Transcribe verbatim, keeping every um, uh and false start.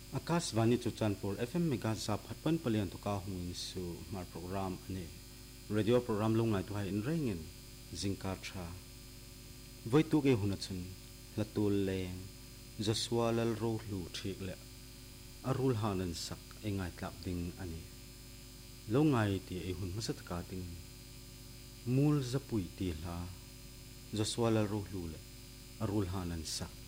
Akasvani Chuchanpur F M Mega Zap Hatpan Palian to Kahung Su Mar Program Ane Radio Program Lungai to Hai in Ringin Zinkarcha Voituge Hunatsun Latul Leng Joshua Lal Ro Lu Chikle Arul Hanan Sak Engai Tlap Ding Ane Longai Ti Ehun Masat Kating Mul Zapui Ti La Joshua Lal Ro Lu Le Arul Hanan Sak